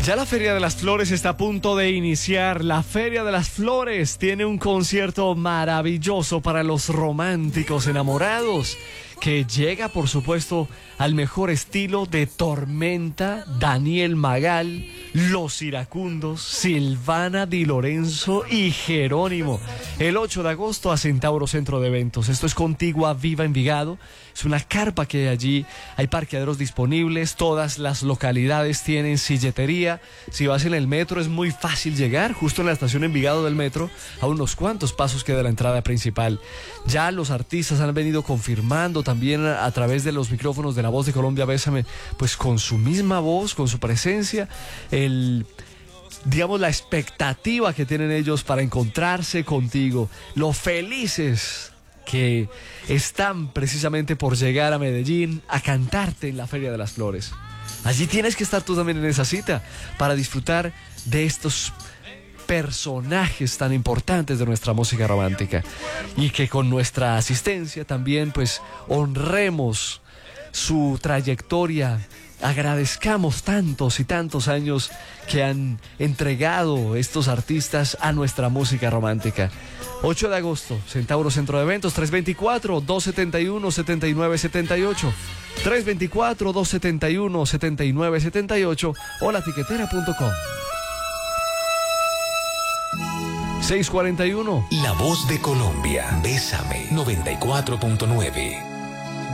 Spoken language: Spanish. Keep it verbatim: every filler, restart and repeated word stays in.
Ya la Feria de las Flores está a punto de iniciar. La Feria de las Flores tiene un concierto maravilloso para los románticos enamorados, que llega, por supuesto, al mejor estilo de Tormenta, Daniel Magal, Los Iracundos, Silvana Di Lorenzo y Jerónimo. El ocho de agosto a Centauro Centro de Eventos. Esto es Contigua Viva Envigado. Es una carpa que hay allí. Hay parqueaderos disponibles. Todas las localidades tienen silletería. Si vas en el metro es muy fácil llegar. Justo en la estación Envigado del metro, a unos cuantos pasos queda la entrada principal. Ya los artistas han venido confirmando también a, a través de los micrófonos de La Voz de Colombia Bésame, pues con su misma voz, con su presencia, el... digamos, la expectativa que tienen ellos para encontrarse contigo, lo felices que están precisamente por llegar a Medellín a cantarte en la Feria de las Flores. Allí tienes que estar tú también en esa cita para disfrutar de estos personajes tan importantes de nuestra música romántica, y que con nuestra asistencia también pues honremos su trayectoria. Agradezcamos tantos y tantos años que han entregado estos artistas a nuestra música romántica. ocho de agosto, Centauro Centro de Eventos, tres dos cuatro, dos siete uno, siete nueve siete ocho, tres dos cuatro, dos siete uno, siete nueve siete ocho o la tiquetera punto com. seiscientos cuarenta y uno. La Voz de Colombia, Bésame noventa y cuatro punto nueve.